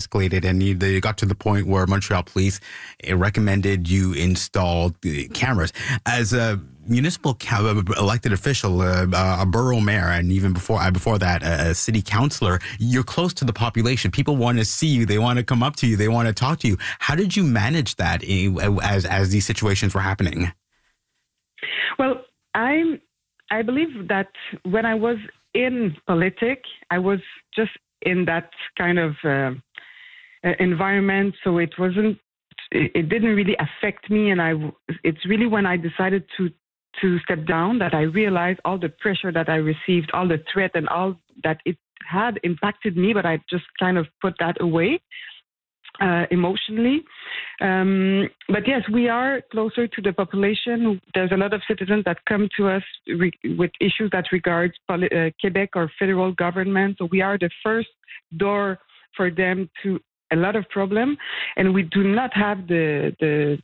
escalated, and they got to the point where Montreal Police recommended you install cameras. As a municipal elected official, a borough mayor, and even before that, a city councillor, you're close to the population. People want to see you. They want to come up to you. They want to talk to you. How did you manage that as these situations were happening? Well, I believe that when I was in politics, I was just in that kind of environment, so it didn't really affect me. And it's really when I decided to step down that I realized all the pressure that I received, all the threat, and all that it had impacted me. But I just kind of put that away emotionally. But yes, we are closer to the population. There's a lot of citizens that come to us with issues that regards Quebec or federal government. So we are the first door for them to a lot of problem, and we do not have the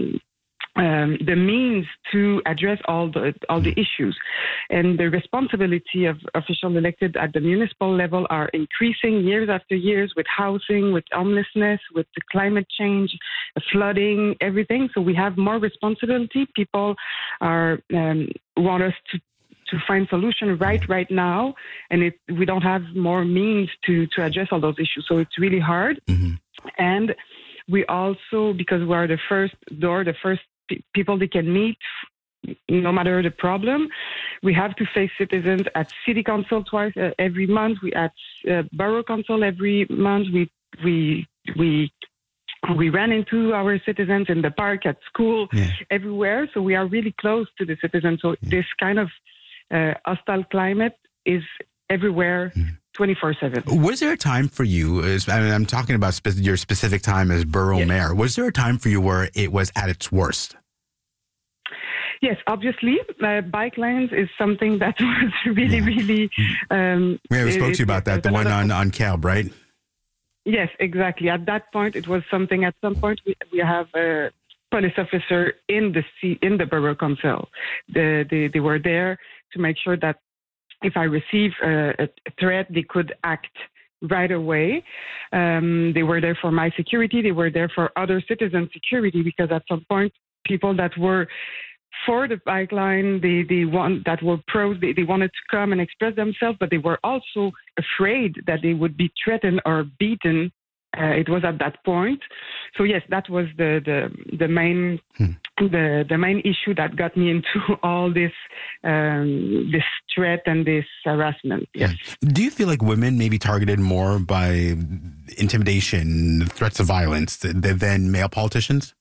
means to address all the issues. And the responsibility of officials elected at the municipal level are increasing years after years, with housing, with homelessness, with the climate change, flooding, everything. So we have more responsibility. People want us to find solution right now, and we don't have more means to address all those issues. So it's really hard. Mm-hmm. And we also, because we are the first door, the first people they can meet, no matter the problem, we have to face citizens at city council twice every month. We at borough council every month. We ran into our citizens in the park, at school, everywhere. So we are really close to the citizens. So this kind of hostile climate is everywhere. 24/7. Was there a time for you, I'm talking about your specific time as borough mayor, was there a time for you where it was at its worst? Yes, obviously. Bike lanes is something that was really, really... we spoke to you about that, the one on Kelb, right? Yes, exactly. At that point, it was something, at some point, we have a police officer in the borough council. They were there to make sure that if I receive a threat, they could act right away. They were there for my security. They were there for other citizens' security, because at some point, people that were for the bike line, that were pros, they wanted to come and express themselves, but they were also afraid that they would be threatened or beaten. It was at that point. So yes, that was the main the main issue that got me into all this threat and this harassment. Yes. Do you feel like women may be targeted more by intimidation, threats of violence than male politicians?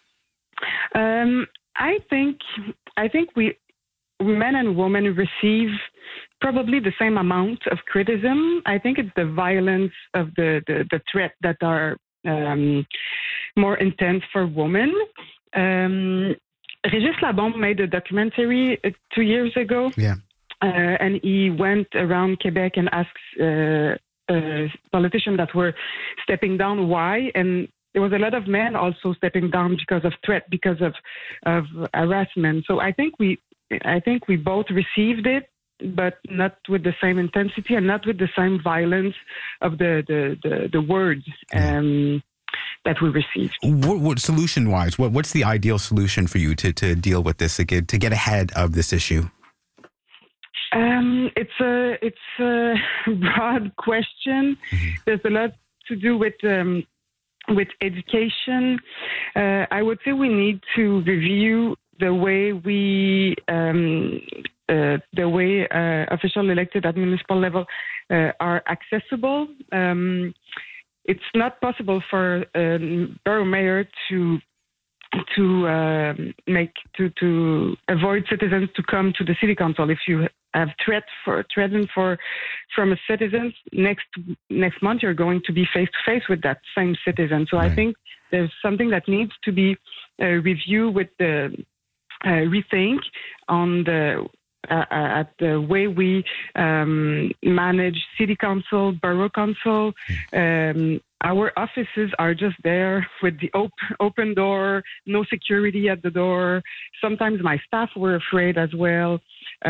I think men and women receive probably the same amount of criticism. I think it's the violence of the threat that are more intense for women. Régis Labombe made a documentary 2 years ago, and he went around Quebec and asked politicians that were stepping down why, and there was a lot of men also stepping down because of threat, because of harassment. So I think we both received it, but not with the same intensity and not with the same violence of the words that we received. What solution-wise, what's the ideal solution for you to deal with this, to get ahead of this issue? It's a broad question. Mm-hmm. There's a lot to do with education. I would say we need to review the way official elected at municipal level are accessible. It's not possible for a borough mayor to avoid citizens to come to the city council. If you have threatened from a citizen, next month you're going to be face to face with that same citizen. So right. I think there's something that needs to be reviewed with the rethink on at the way we manage city council, borough council. Our offices are just there with the open door, no security at the door. Sometimes my staff were afraid as well.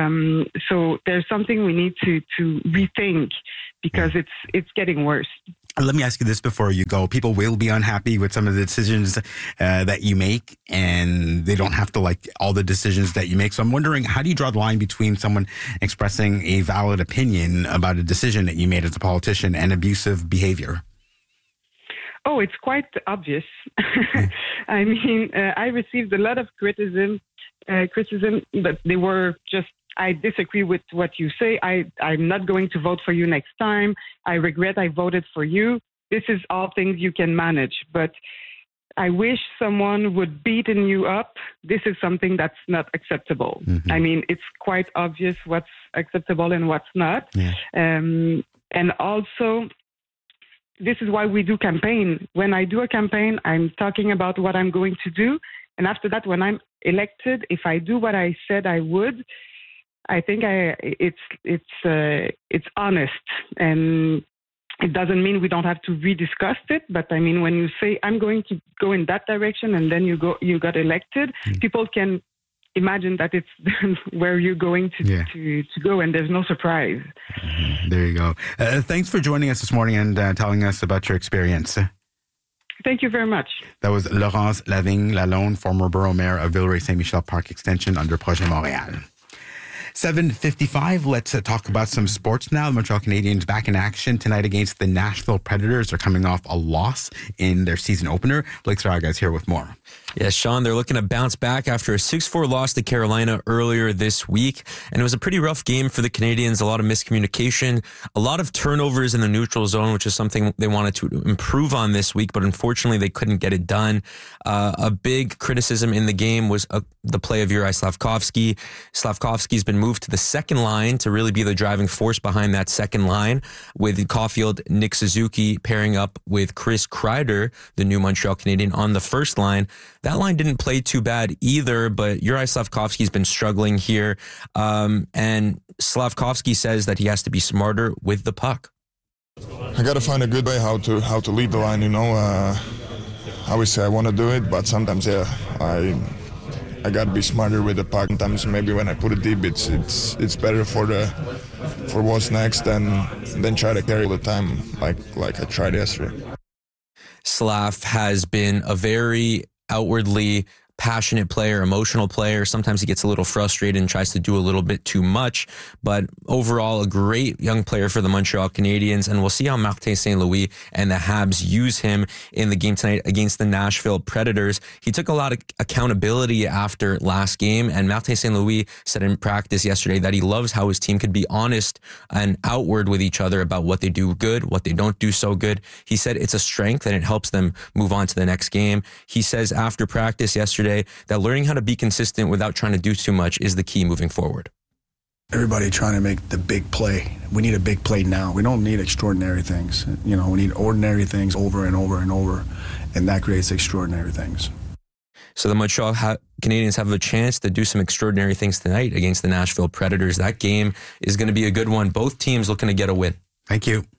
So there's something we need to rethink, because it's getting worse. Let me ask you this before you go. People will be unhappy with some of the decisions that you make, and they don't have to like all the decisions that you make. So I'm wondering, how do you draw the line between someone expressing a valid opinion about a decision that you made as a politician and abusive behavior? Oh, it's quite obvious. I mean, I received a lot of criticism, but they were just, I disagree with what you say. I'm not going to vote for you next time. I regret I voted for you. This is all things you can manage. But I wish someone would beaten you up. This is something that's not acceptable. Mm-hmm. I mean, it's quite obvious what's acceptable and what's not. Yeah. And also, this is why we do campaign. When I do a campaign, I'm talking about what I'm going to do. And after that, when I'm elected, if I do what I said I would, I think it's honest, and it doesn't mean we don't have to rediscuss it. But I mean, when you say I'm going to go in that direction, and then you got elected, people can imagine that it's where you're going to go, and there's no surprise. Mm-hmm. There you go. Thanks for joining us this morning and telling us about your experience. Thank you very much. That was Laurence Lavigne-Lalonde, former borough mayor of Villeray-Saint-Michel Park Extension under Projet Montréal. 7:55. Let's talk about some sports now. The Montreal Canadiens back in action tonight against the Nashville Predators. They're coming off a loss in their season opener. Blake Saraga is here with more. Yes, Sean, they're looking to bounce back after a 6-4 loss to Carolina earlier this week. And it was a pretty rough game for the Canadiens. A lot of miscommunication, a lot of turnovers in the neutral zone, which is something they wanted to improve on this week. But unfortunately, they couldn't get it done. A big criticism in the game was the play of Juraj Slafkovsky. Slafkovsky's been moved to the second line to really be the driving force behind that second line, with Caulfield, Nick Suzuki pairing up with Chris Kreider, the new Montreal Canadien, on the first line. That line didn't play too bad either, but Juraj Slafkovsky's been struggling here. And Slafkovsky says that he has to be smarter with the puck. I got to find a good way how to lead the line, you know. Obviously, I want to do it, but sometimes, I got to be smarter with the puck. Sometimes maybe when I put it deep, it's better for what's next than try to carry all the time like I tried yesterday. Slav has been a very outwardly passionate player, emotional player. Sometimes he gets a little frustrated and tries to do a little bit too much, but overall a great young player for the Montreal Canadiens, and we'll see how Martin St. Louis and the Habs use him in the game tonight against the Nashville Predators. He took a lot of accountability after last game, and Martin St. Louis said in practice yesterday that he loves how his team could be honest and outward with each other about what they do good, what they don't do so good. He said it's a strength and it helps them move on to the next game. He says after practice yesterday that learning how to be consistent without trying to do too much is the key moving forward. Everybody trying to make the big play. We need a big play now. We don't need extraordinary things. You know, we need ordinary things over and over and over, and that creates extraordinary things. So the Montreal Canadiens have a chance to do some extraordinary things tonight against the Nashville Predators. That game is going to be a good one. Both teams looking to get a win. Thank you.